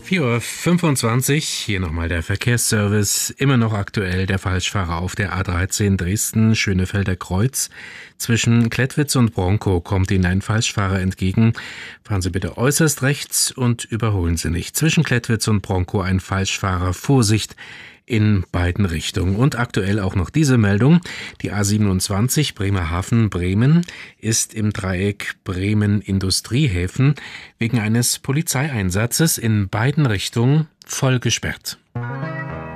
4:25 Uhr, hier nochmal der Verkehrsservice. Immer noch aktuell der Falschfahrer auf der A13 Dresden-Schönefelder Kreuz. Zwischen Klettwitz und Bronkow kommt Ihnen ein Falschfahrer entgegen. Fahren Sie bitte äußerst rechts und überholen Sie nicht. Zwischen Klettwitz und Bronkow ein Falschfahrer. Vorsicht in beiden Richtungen. Und aktuell auch noch diese Meldung. Die A27 Bremerhaven-Bremen ist im Dreieck Bremen-Industriehäfen wegen eines Polizeieinsatzes in beiden Richtungen voll gesperrt.